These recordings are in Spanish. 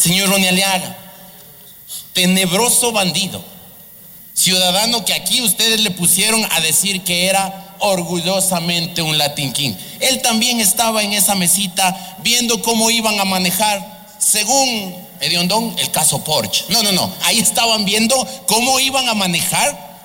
señor Ronnie Aliaga, tenebroso bandido, ciudadano que aquí ustedes le pusieron a decir que era orgullosamente un Latin King. Él también estaba en esa mesita viendo cómo iban a manejar, según Hediondón, el caso Porsche. No, ahí estaban viendo cómo iban a manejar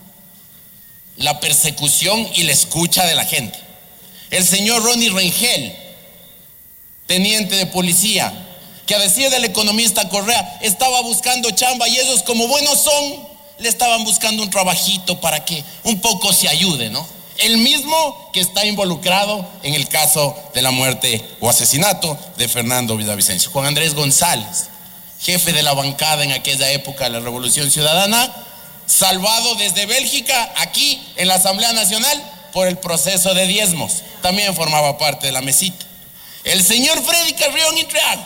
la persecución y la escucha de la gente. El señor Ronnie Rengel, teniente de policía, que a decir del economista Correa estaba buscando chamba, y ellos, como buenos son, le estaban buscando un trabajito para que un poco se ayude, ¿no? El mismo que está involucrado en el caso de la muerte o asesinato de Fernando Villavicencio. Juan Andrés González, jefe de la bancada en aquella época de la Revolución Ciudadana, salvado desde Bélgica aquí en la Asamblea Nacional por el proceso de diezmos, también formaba parte de la mesita. El señor Freddy Carrión Intreago,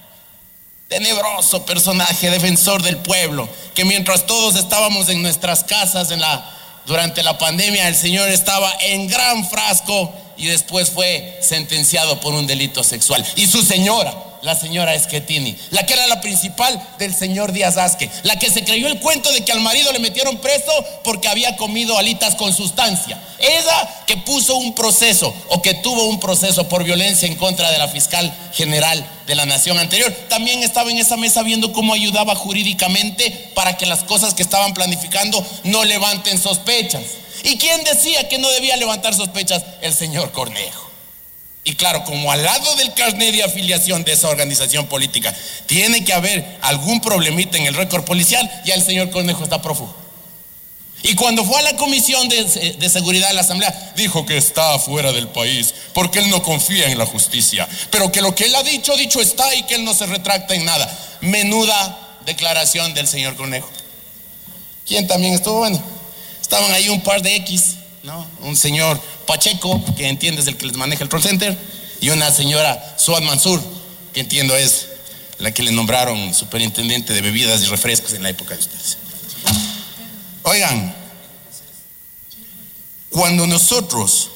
tenebroso personaje, defensor del pueblo, que mientras todos estábamos en nuestras casas durante la pandemia, el señor estaba en gran frasco y después fue sentenciado por un delito sexual. Y su señora, la señora Schettini, la que era la principal del señor Díaz Asque, la que se creyó el cuento de que al marido le metieron preso porque había comido alitas con sustancia. Ella que puso un proceso, o que tuvo un proceso por violencia en contra de la fiscal general de la nación anterior, también estaba en esa mesa viendo cómo ayudaba jurídicamente para que las cosas que estaban planificando no levanten sospechas. ¿Y quién decía que no debía levantar sospechas? El señor Cornejo. Y claro, como al lado del carnet de afiliación de esa organización política tiene que haber algún problemita en el récord policial, ya el señor Cornejo está prófugo. Y cuando fue a la Comisión de Seguridad de la Asamblea, dijo que está fuera del país porque él no confía en la justicia, pero que lo que él ha dicho, dicho está, y que él no se retracta en nada. Menuda declaración del señor Cornejo. ¿Quién también estuvo? Bueno, estaban ahí un par de X, ¿no? Un señor Pacheco, que entiende es el que les maneja el Troll Center, y una señora Suad Mansur, que entiendo es la que le nombraron superintendente de bebidas y refrescos en la época de ustedes. Oigan, cuando nosotros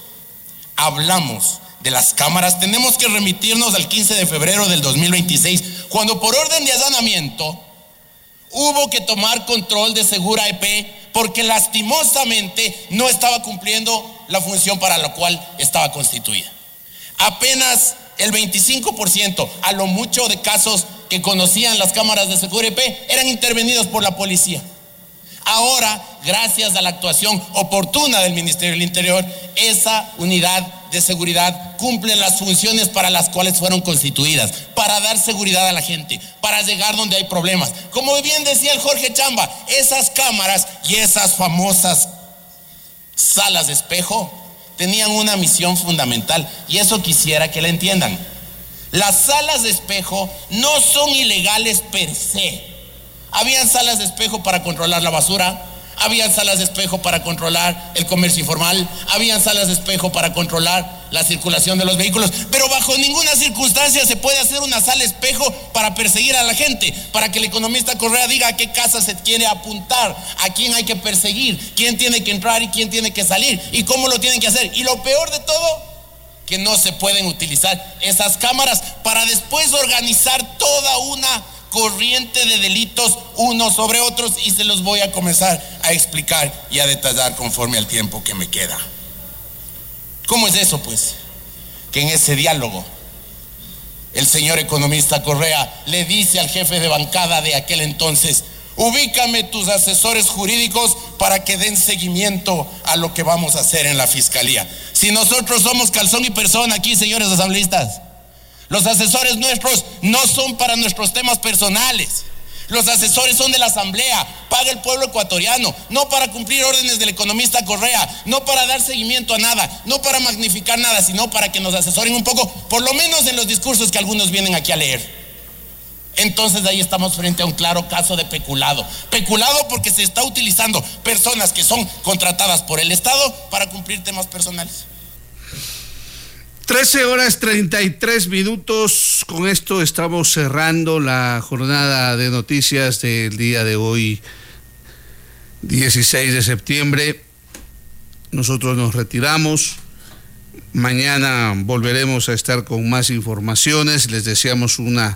hablamos de las cámaras, tenemos que remitirnos al 15 de febrero del 2026, cuando por orden de allanamiento hubo que tomar control de Segura EP porque lastimosamente no estaba cumpliendo la función para la cual estaba constituida. Apenas el 25%, a lo mucho, de casos que conocían las cámaras de Segura EP eran intervenidos por la policía. Ahora, gracias a la actuación oportuna del Ministerio del Interior, esa unidad de seguridad cumple las funciones para las cuales fueron constituidas, para dar seguridad a la gente, para llegar donde hay problemas. Como bien decía el Jorge Chamba, esas cámaras y esas famosas salas de espejo tenían una misión fundamental, y eso quisiera que la entiendan. Las salas de espejo no son ilegales per se. Habían salas de espejo para controlar la basura, habían salas de espejo para controlar el comercio informal, habían salas de espejo para controlar la circulación de los vehículos, pero bajo ninguna circunstancia se puede hacer una sala espejo para perseguir a la gente, para que el economista Correa diga a qué casa se quiere apuntar, a quién hay que perseguir, quién tiene que entrar y quién tiene que salir, y cómo lo tienen que hacer. Y lo peor de todo, que no se pueden utilizar esas cámaras para después organizar toda una corriente de delitos unos sobre otros, y se los voy a comenzar a explicar y a detallar conforme al tiempo que me queda. ¿Cómo es eso, pues? Que en ese diálogo el señor economista Correa le dice al jefe de bancada de aquel entonces: ubícame tus asesores jurídicos para que den seguimiento a lo que vamos a hacer en la fiscalía. Si nosotros somos calzón y persona aquí, señores asambleístas, los asesores nuestros no son para nuestros temas personales. Los asesores son de la asamblea, paga el pueblo ecuatoriano, no para cumplir órdenes del economista Correa, no para dar seguimiento a nada, no para magnificar nada, sino para que nos asesoren un poco, por lo menos en los discursos que algunos vienen aquí a leer. Entonces ahí estamos frente a un claro caso de peculado. Peculado porque se está utilizando personas que son contratadas por el Estado para cumplir temas personales. 13:33. Con esto estamos cerrando la jornada de noticias del día de hoy, 16 de septiembre. Nosotros nos retiramos. Mañana volveremos a estar con más informaciones. Les deseamos una